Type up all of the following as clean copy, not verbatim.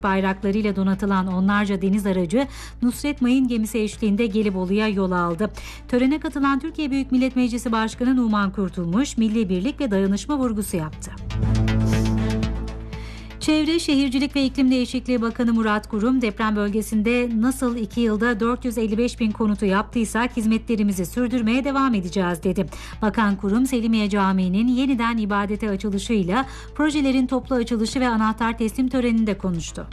bayraklarıyla donatılan onlarca deniz aracı Nusret Mayın gemisi eşliğinde Gelibolu'ya yol aldı. Törene katılan Türkiye Büyük Millet Meclisi Başkanı Numan Kurtulmuş, milli birlik ve dayanışma vurgusu yaptı. Çevre, Şehircilik ve İklim Değişikliği Bakanı Murat Kurum, deprem bölgesinde nasıl 2 yılda 455 bin konutu yaptıysak hizmetlerimizi sürdürmeye devam edeceğiz dedi. Bakan Kurum, Selimiye Camii'nin yeniden ibadete açılışıyla projelerin toplu açılışı ve anahtar teslim töreninde konuştu.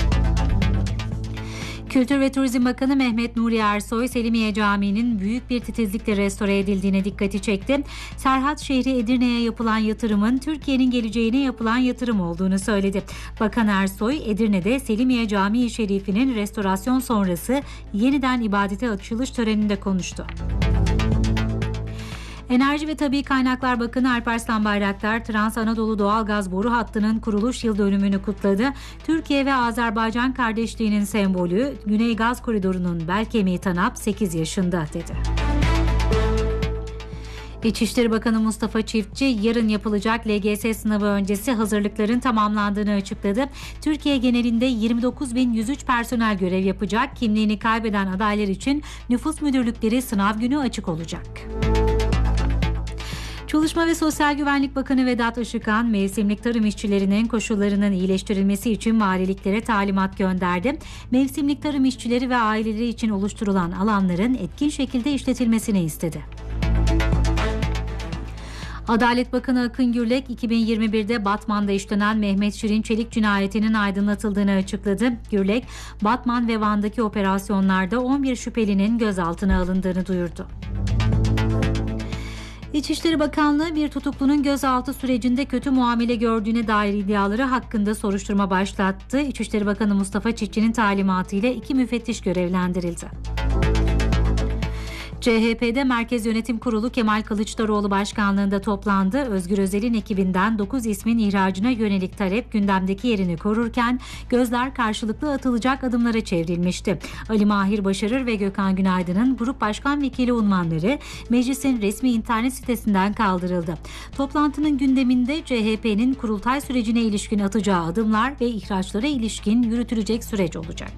Kültür ve Turizm Bakanı Mehmet Nuri Ersoy, Selimiye Camii'nin büyük bir titizlikle restore edildiğine dikkati çekti. Serhat şehri Edirne'ye yapılan yatırımın Türkiye'nin geleceğine yapılan yatırım olduğunu söyledi. Bakan Ersoy, Edirne'de Selimiye Camii Şerifi'nin restorasyon sonrası yeniden ibadete açılış töreninde konuştu. Enerji ve Tabii Kaynaklar Bakanı Alparslan Bayraktar, Trans Anadolu Doğalgaz Boru Hattı'nın kuruluş yıl dönümünü kutladı. Türkiye ve Azerbaycan kardeşliğinin sembolü, Güney Gaz Koridoru'nun bel kemiği TANAP 8 yaşında dedi. İçişleri Bakanı Mustafa Çiftçi, yarın yapılacak LGS sınavı öncesi hazırlıkların tamamlandığını açıkladı. Türkiye genelinde 29.103 personel görev yapacak. Kimliğini kaybeden adaylar için nüfus müdürlükleri sınav günü açık olacak. Çalışma ve Sosyal Güvenlik Bakanı Vedat Işıkhan, mevsimlik tarım işçilerinin koşullarının iyileştirilmesi için valiliklere talimat gönderdi. Mevsimlik tarım işçileri ve aileleri için oluşturulan alanların etkin şekilde işletilmesini istedi. Adalet Bakanı Akın Gürlek, 2021'de Batman'da işlenen Mehmet Şirin Çelik cinayetinin aydınlatıldığını açıkladı. Gürlek, Batman ve Van'daki operasyonlarda 11 şüphelinin gözaltına alındığını duyurdu. İçişleri Bakanlığı, bir tutuklunun gözaltı sürecinde kötü muamele gördüğüne dair iddiaları hakkında soruşturma başlattı. İçişleri Bakanı Mustafa Çiftçi'nin talimatıyla 2 müfettiş görevlendirildi. CHP'de Merkez Yönetim Kurulu Kemal Kılıçdaroğlu başkanlığında toplandı. Özgür Özel'in ekibinden 9 ismin ihracına yönelik talep gündemdeki yerini korurken gözler karşılıklı atılacak adımlara çevrilmişti. Ali Mahir Başarır ve Gökhan Günaydın'ın grup başkan vekili unvanları meclisin resmi internet sitesinden kaldırıldı. Toplantının gündeminde CHP'nin kurultay sürecine ilişkin atacağı adımlar ve ihraçlara ilişkin yürütülecek süreç olacak.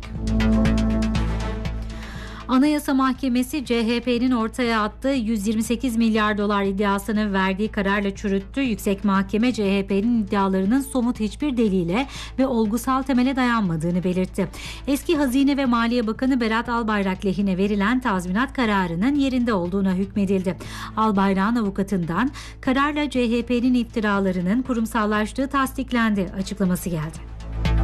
Anayasa Mahkemesi CHP'nin ortaya attığı 128 milyar dolar iddiasını verdiği kararla çürüttü. Yüksek Mahkeme CHP'nin iddialarının somut hiçbir delile ve olgusal temele dayanmadığını belirtti. Eski Hazine ve Maliye Bakanı Berat Albayrak lehine verilen tazminat kararının yerinde olduğuna hükmedildi. Albayrak'ın avukatından kararla CHP'nin iftiralarının kurumsallaştığı tasdiklendi açıklaması geldi.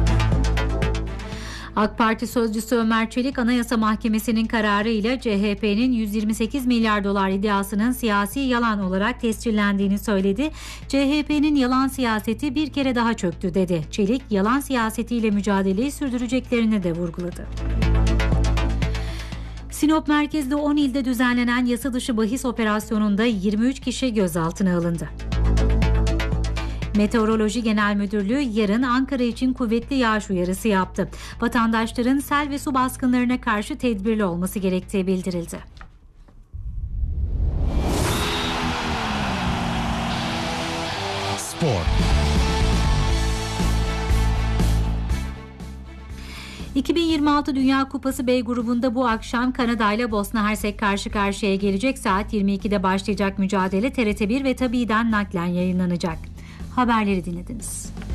AK Parti sözcüsü Ömer Çelik, Anayasa Mahkemesi'nin kararıyla CHP'nin 128 milyar dolar iddiasının siyasi yalan olarak tescillendiğini söyledi. CHP'nin yalan siyaseti bir kere daha çöktü dedi. Çelik, yalan siyasetiyle mücadeleyi sürdüreceklerini de vurguladı. Sinop merkezli 10 ilde düzenlenen yasa dışı bahis operasyonunda 23 kişi gözaltına alındı. Meteoroloji Genel Müdürlüğü yarın Ankara için kuvvetli yağış uyarısı yaptı. Vatandaşların sel ve su baskınlarına karşı tedbirli olması gerektiği bildirildi. Spor. 2026 Dünya Kupası B grubunda bu akşam Kanada ile Bosna Hersek karşı karşıya gelecek. Saat 22'de başlayacak mücadele TRT1 ve Tabi'den naklen yayınlanacak. Haberleri dinlediniz.